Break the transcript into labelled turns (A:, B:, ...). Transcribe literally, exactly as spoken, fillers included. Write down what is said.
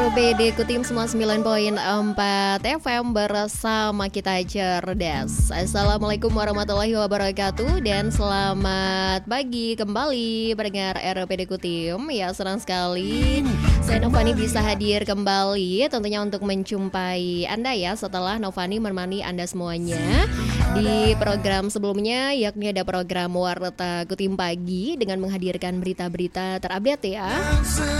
A: R P D Kutim semua sembilan koma empat F M bersama kita cerdas. Assalamualaikum warahmatullahi wabarakatuh dan selamat pagi kembali pendengar R P D Kutim. Ya, senang sekali saya Novani bisa hadir kembali tentunya untuk menjumpai Anda ya setelah Novani menemani Anda semuanya di program sebelumnya, yakni ada program Warta Kutim Pagi dengan menghadirkan berita-berita terupdate ya